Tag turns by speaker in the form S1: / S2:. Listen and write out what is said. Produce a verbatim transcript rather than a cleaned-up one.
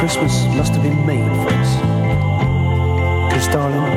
S1: Christmas must have been made for us. 'Cause darling,